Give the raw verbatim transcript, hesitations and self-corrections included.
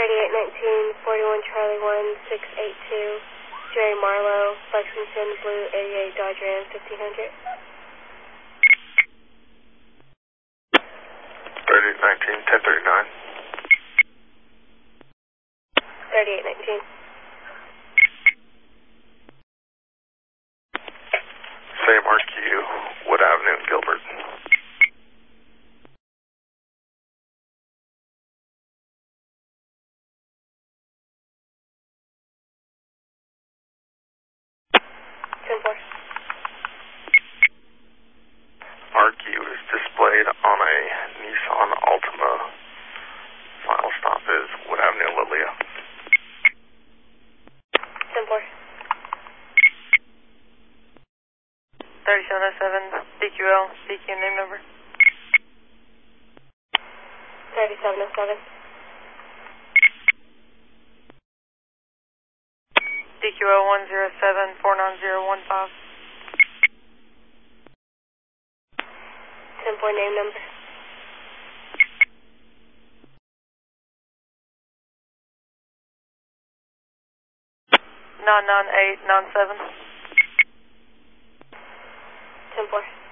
thirty-eight nineteen, forty-one Charlie one, six eight two, Jerry Marlowe, Lexington, Blue eighty-eight Dodge Ram, fifteen hundred. thirty-eight nineteen, ten thirty-nine. thirty-eight nineteen. Same R Q, Wood Avenue, Gilbert. ten four. R Q is displayed on a Nissan Altima. Final stop is Wood Avenue, Lilia. ten four. thirty-seven oh seven, D Q L, D Q name number. thirty-seven oh seven. D Q L one zero seven, four nine zero one five. ten four name number. nine nine eight nine seven. ten four.